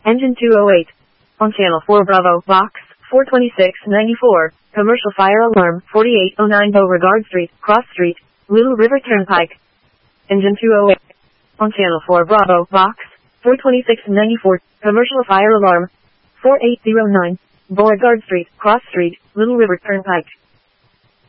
Engine 208. On channel 4 Bravo, box 42694. Commercial fire alarm 4809 Beauregard Street, Cross Street, Little River Turnpike. Engine 208. On channel 4 Bravo, box 42694. Commercial fire alarm 4809 Beauregard Street, Cross Street, Little River Turnpike.